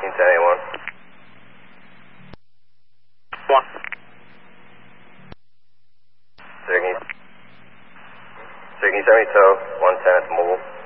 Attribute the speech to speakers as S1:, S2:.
S1: 1081.
S2: 1.
S1: Sir, can you send me tow 110 at the mobile?